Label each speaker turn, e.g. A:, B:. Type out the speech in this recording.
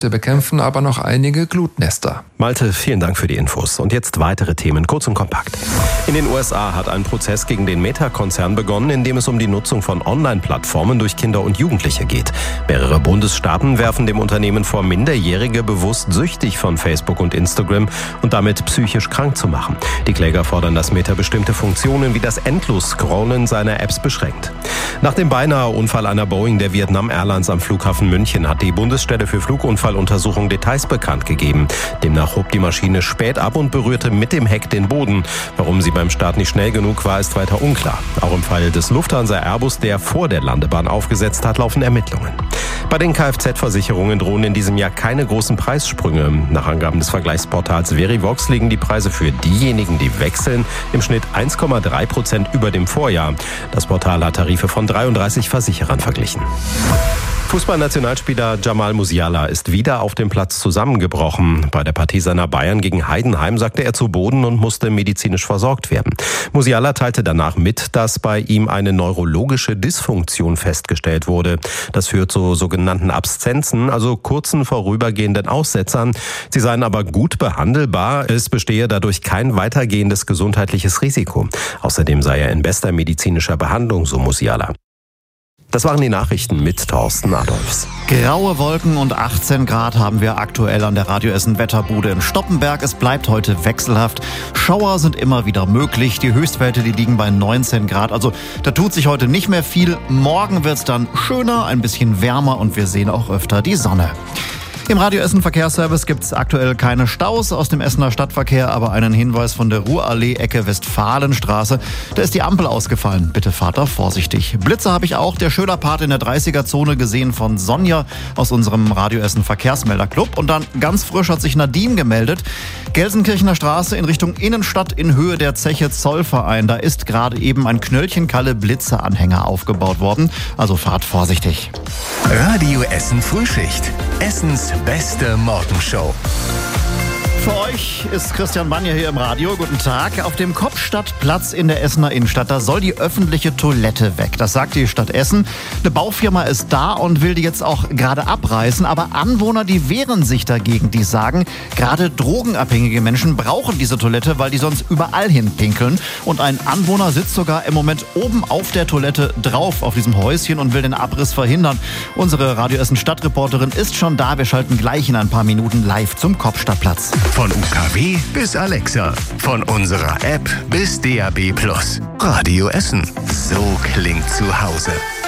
A: Wir bekämpfen aber noch einige Glutnester.
B: Malte, vielen Dank für die Infos. Und jetzt weitere Themen, kurz und kompakt. In den USA hat ein Prozess gegen den Meta-Konzern begonnen, in dem es um die Nutzung von Online-Plattformen durch Kinder und Jugendliche geht. Mehrere Bundesstaaten werfen dem Unternehmen vor, Minderjährige bewusst süchtig von Facebook und Instagram und damit psychisch krank zu machen. Die Kläger fordern, dass Meta bestimmte Funktionen wie das Endlos-Scrollen seiner Apps beschränkt. Nach dem beinahe Unfall einer Boeing der Vietnam Airlines am Flughafen München hat die Bundesstelle für Flugunfalluntersuchung Details bekannt gegeben. Demnach hob die Maschine spät ab und berührte mit dem Heck den Boden. Warum sie beim Start nicht schnell genug war, ist weiter unklar. Auch im Fall des Lufthansa Airbus, der vor der Landebahn aufgesetzt hat, laufen Ermittlungen. Bei den Kfz-Versicherungen drohen in diesem Jahr keine großen Preissprünge. Nach Angaben des Vergleichsportals Verivox liegen die Preise für diejenigen, die wechseln, im Schnitt 1,3% über dem Vorjahr. Das Portal hat Tarife von 33 Versicherern verglichen. Fußballnationalspieler Jamal Musiala ist wieder auf dem Platz zusammengebrochen. Bei der Partie seiner Bayern gegen Heidenheim sagte er zu Boden und musste medizinisch versorgt werden. Musiala teilte danach mit, dass bei ihm eine neurologische Dysfunktion festgestellt wurde. Das führt zu sogenannten Abszenzen, also kurzen vorübergehenden Aussetzern. Sie seien aber gut behandelbar. Es bestehe dadurch kein weitergehendes gesundheitliches Risiko. Außerdem sei er in bester medizinischer Behandlung, so Musiala. Das waren die Nachrichten mit Thorsten Adolfs.
C: Graue Wolken und 18 Grad haben wir aktuell an der Radio Essen Wetterbude in Stoppenberg. Es bleibt heute wechselhaft. Schauer sind immer wieder möglich. Die Höchstwerte, die liegen bei 19 Grad. Also da tut sich heute nicht mehr viel. Morgen wird es dann schöner, ein bisschen wärmer und wir sehen auch öfter die Sonne. Im Radio Essen Verkehrsservice gibt es aktuell keine Staus aus dem Essener Stadtverkehr, aber einen Hinweis von der Ruhrallee Ecke Westfalenstraße. Da ist die Ampel ausgefallen. Bitte fahrt da vorsichtig. Blitze habe ich auch. Der Schöler-Part in der 30er-Zone gesehen von Sonja aus unserem Radio Essen Verkehrsmelderclub. Und dann ganz frisch hat sich Nadim gemeldet. Gelsenkirchener Straße in Richtung Innenstadt in Höhe der Zeche Zollverein. Da ist gerade eben ein Knöllchenkalle Blitzeanhänger aufgebaut worden. Also fahrt vorsichtig.
D: Radio Essen Frühschicht. Essens beste Morgenshow.
C: Für euch ist Christian Banja hier im Radio. Guten Tag. Auf dem Kopfstadtplatz in der Essener Innenstadt, da soll die öffentliche Toilette weg. Das sagt die Stadt Essen. Eine Baufirma ist da und will die jetzt auch gerade abreißen. Aber Anwohner, die wehren sich dagegen. Die sagen, gerade drogenabhängige Menschen brauchen diese Toilette, weil die sonst überall hin pinkeln. Und ein Anwohner sitzt sogar im Moment oben auf der Toilette drauf, auf diesem Häuschen, und will den Abriss verhindern. Unsere Radio Essen Stadtreporterin ist schon da. Wir schalten gleich in ein paar Minuten live zum Kopfstadtplatz.
D: Von UKW bis Alexa, von unserer App bis DAB+. Radio Essen. So klingt zu Hause.